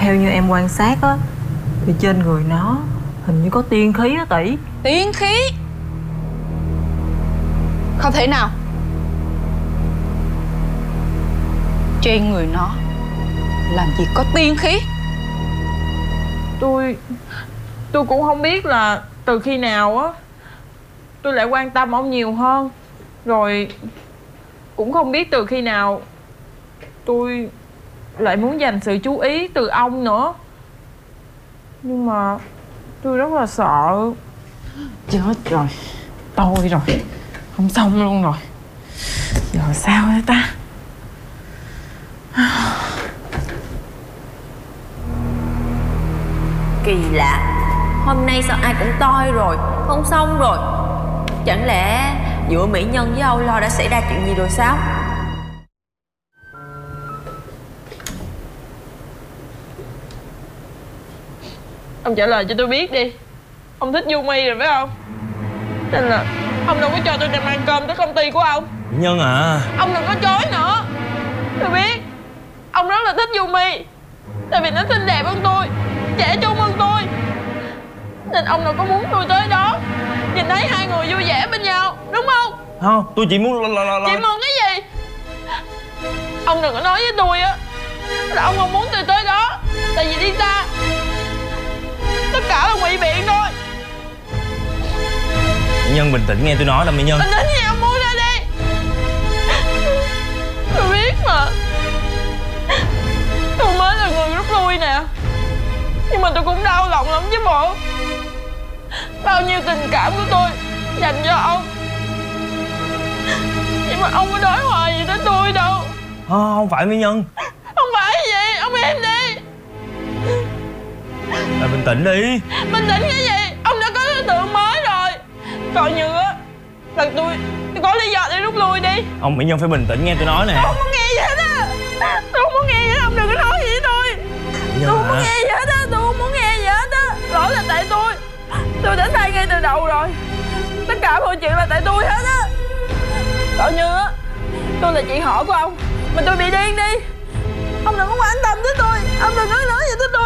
Theo như em quan sát á, thì trên người nó hình như có tiên khí á tỷ. Tiên khí? Không thể nào. Trên người nó làm gì có tiên khí? Tôi cũng không biết là từ khi nào á tôi lại quan tâm ông nhiều hơn. Rồi cũng không biết từ khi nào tôi lại muốn dành sự chú ý từ ông nữa. Nhưng mà tôi rất là sợ. Chết rồi, tôi rồi, không xong luôn rồi. Giờ sao vậy ta? Kỳ lạ, hôm nay sao ai cũng toi rồi, không xong rồi. Chẳng lẽ giữa mỹ nhân với Âu Lo đã xảy ra chuyện gì rồi sao? Ông trả lời cho tôi biết đi. Ông thích Du My rồi phải không? Nên là ông đâu có cho tôi đem ăn cơm tới công ty của ông. Mỹ Nhân à, Ông đừng có chối nữa. Tôi biết ông rất là thích Du My, tại vì nó xinh đẹp hơn tôi, trẻ trung hơn tôi, nên ông đâu có muốn tôi tới đó nhìn thấy hai người vui vẻ bên nhau, đúng không? không, tôi chỉ muốn Chị mừng cái gì? Ông đừng có nói với tôi á là ông không muốn tôi tới đó tại vì đi xa. Tất cả là ngụy biện thôi. Mỹ Nhân bình tĩnh nghe tôi nói đâu Mỹ Nhân. Bình tĩnh gì ông muốn ra đi. Tôi biết mà, tôi mới là người rút lui nè, nhưng mà tôi cũng đau lòng lắm chứ bộ. Bao nhiêu tình cảm của tôi dành cho ông, nhưng mà ông có đối hòa gì tới tôi đâu. Không phải Mỹ Nhân. Không phải gì, ông im đi. Là bình tĩnh đi. Bình tĩnh cái gì? Ông đã có đối tượng mới rồi. Coi như á là tôi có lý do để rút lui đi. Ông Mỹ Nhân phải bình tĩnh nghe tôi nói nè. Tôi không muốn nghe gì hết á. Tôi không muốn nghe gì hết. Ông đừng có nói gì với tôi. Tôi không muốn nghe gì hết á. Tôi không muốn nghe gì hết á. Lỗi là tại tôi. Tôi đã sai ngay từ đầu rồi. Tất cả mọi chuyện là tại tôi hết á. Coi như á tôi là chị họ của ông, mà tôi bị điên đi. Ông đừng có quan tâm tới tôi. Ông đừng có nói gì tới tôi